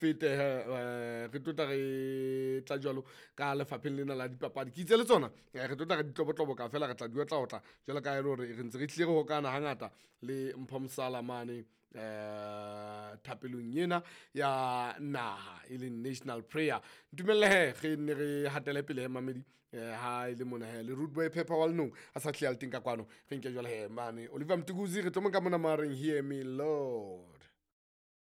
fete re tota re tla jalo ka lefapheng lena la dipapadi ke itse le tsona re tota re ditlobotlobo ka fela re tla dua tla otla jalo ka e le gore re ntse re tlile go hokana hangata le Mpho Msala mane thapelong ena ya naha e leng national prayer. Ntumelle ge ne re hatele pele mamedi ha ile mona he le Root Boy Pepper Walnong a sa tlile alting ka kwano ge nke jwale he mane Oliver Mtukuzi re tlo mo ka mona mareng hear me Lord.